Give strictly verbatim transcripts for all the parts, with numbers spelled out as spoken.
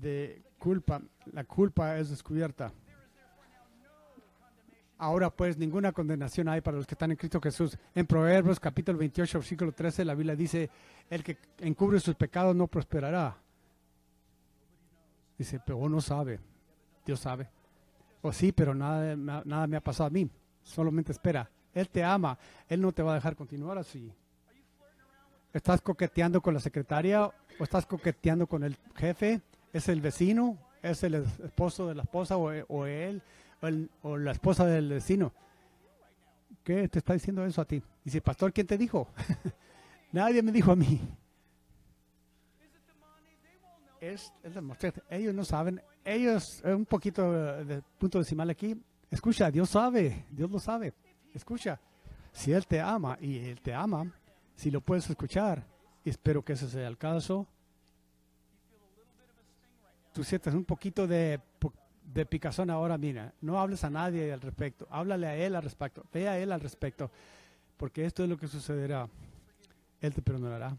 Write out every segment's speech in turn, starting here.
de culpa. La culpa es descubierta. Ahora pues ninguna condenación hay para los que están en Cristo Jesús. En Proverbios capítulo veintiocho, versículo trece, la Biblia dice, el que encubre sus pecados no prosperará. Dice, pero uno sabe, Dios sabe. O sí, pero nada, nada me ha pasado a mí. Solamente espera. Él te ama. Él no te va a dejar continuar así. ¿Estás coqueteando con la secretaria o estás coqueteando con el jefe? ¿Es el vecino? ¿Es el esposo de la esposa o, o él? O, el, o la esposa del vecino. ¿Qué te está diciendo eso a ti? Dice, pastor, ¿quién te dijo? Nadie me dijo a mí. Es, es demostrar. Ellos no saben. Ellos, un poquito de punto decimal aquí. Escucha, Dios sabe. Dios lo sabe. Escucha. Si Él te ama y Él te ama, si lo puedes escuchar, y espero que ese sea el caso, tú sientes un poquito de, de picazón ahora, mira, no hables a nadie al respecto, háblale a Él al respecto, ve a Él al respecto, porque esto es lo que sucederá. Él te perdonará.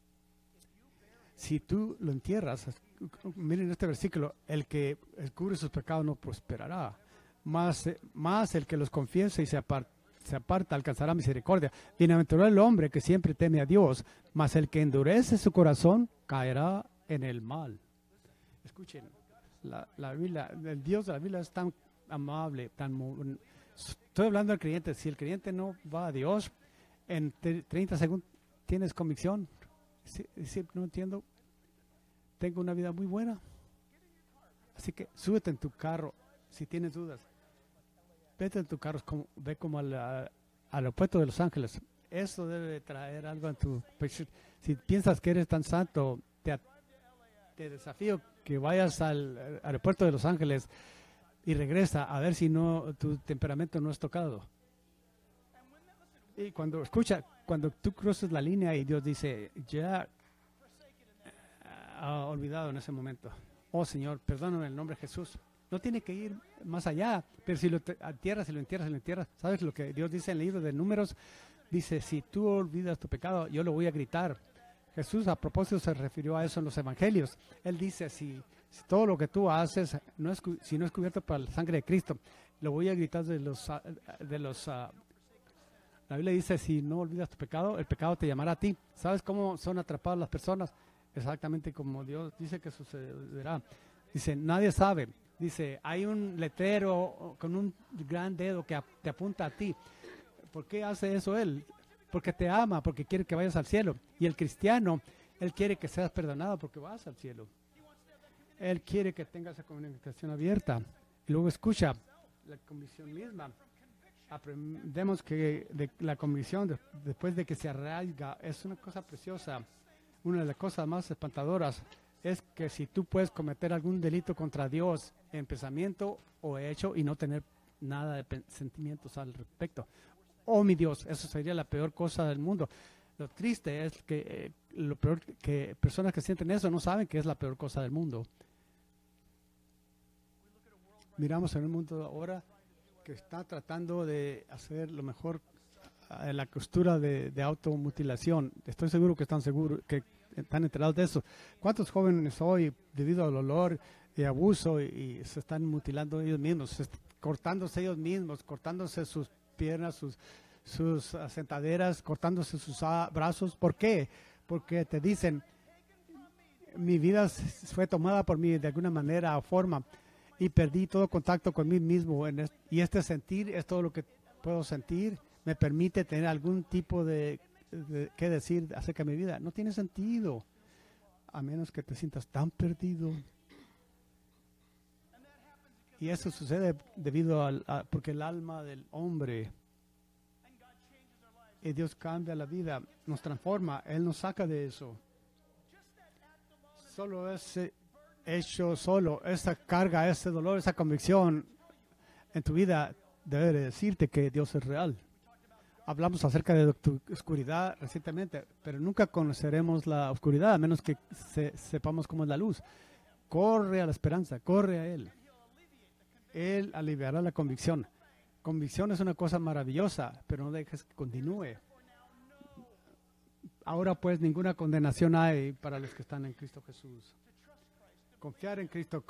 Si tú lo entierras, miren este versículo, el que cubre sus pecados no prosperará, más, más el que los confiesa y se aparta, se aparta alcanzará misericordia. Bienaventurado el hombre que siempre teme a Dios, mas el que endurece su corazón caerá en el mal. Escuchen, la, la Biblia, el Dios de la Biblia es tan amable, tan... Estoy hablando al creyente. Si el creyente no va a Dios, en treinta segundos tienes convicción. Si, si no entiendo, tengo una vida muy buena. Así que súbete en tu carro si tienes dudas. Vete en tu carro, como, ve como al, al aeropuerto de Los Ángeles. Eso debe traer algo en tu... Si piensas que eres tan santo, te, te desafío que vayas al aeropuerto de Los Ángeles y regresa a ver si no tu temperamento no es tocado. Y cuando escucha, cuando tú cruces la línea y Dios dice, ya ha olvidado en ese momento. Oh Señor, perdóname en el nombre de Jesús. No tiene que ir más allá, pero si lo entierras, si lo entierras, si lo entierras, ¿sabes lo que Dios dice en el libro de Números? Dice, si tú olvidas tu pecado, yo lo voy a gritar. Jesús a propósito se refirió a eso en los evangelios. Él dice, si, si todo lo que tú haces, no es, si no es cubierto por la sangre de Cristo, lo voy a gritar de los... De los uh, la Biblia dice, si no olvidas tu pecado, el pecado te llamará a ti. ¿Sabes cómo son atrapadas las personas? Exactamente como Dios dice que sucederá. Dice, nadie sabe. Dice, hay un letrero con un gran dedo que te apunta a ti. ¿Por qué hace eso Él? Porque te ama, porque quiere que vayas al cielo. Y el cristiano, Él quiere que seas perdonado porque vas al cielo. Él quiere que tengas esa comunicación abierta. Y luego escucha la convicción misma. Aprendemos que de la convicción, de, después de que se arraiga, es una cosa preciosa. Una de las cosas más espantadoras es que si tú puedes cometer algún delito contra Dios en pensamiento o hecho y no tener nada de sentimientos al respecto. Oh, mi Dios, eso sería la peor cosa del mundo. Lo triste es que eh, lo peor que personas que sienten eso no saben que es la peor cosa del mundo. Miramos en un mundo ahora que está tratando de hacer lo mejor en la costura de, de automutilación. Estoy seguro que están seguros, que están enterados de eso. ¿Cuántos jóvenes hoy, debido al olor y abuso, y, y se están mutilando ellos mismos, se cortándose ellos mismos, cortándose sus piernas, sus, sus sentaderas, cortándose sus brazos? ¿Por qué? Porque te dicen, mi vida fue tomada por mí de alguna manera o forma y perdí todo contacto con mí mismo. En este, y este sentir es todo lo que puedo sentir. Me permite tener algún tipo de, de qué decir acerca de mi vida. No tiene sentido, a menos que te sientas tan perdido. Y eso sucede debido al, a, porque el alma del hombre, y Dios cambia la vida, nos transforma, Él nos saca de eso. Solo ese hecho, solo esa carga, ese dolor, esa convicción en tu vida debe decirte que Dios es real. Hablamos acerca de tu oscuridad recientemente, pero nunca conoceremos la oscuridad a menos que se, sepamos cómo es la luz. Corre a la esperanza, corre a Él. Él aliviará la convicción. Convicción es una cosa maravillosa, pero no dejes que continúe. Ahora pues ninguna condenación hay para los que están en Cristo Jesús. confiar en Cristo.